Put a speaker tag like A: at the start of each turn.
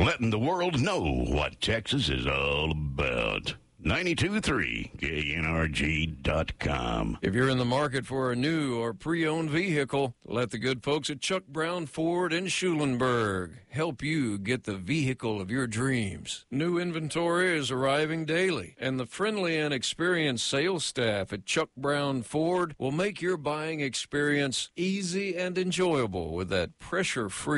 A: letting the world know what Texas is all about. 92.3 KNRG.com.
B: If you're in the market for a new or pre-owned vehicle, let the good folks at Chuck Brown Ford in Schulenburg help you get the vehicle of your dreams. New inventory is arriving daily, and the friendly and experienced sales staff at Chuck Brown Ford will make your buying experience easy and enjoyable with that pressure-free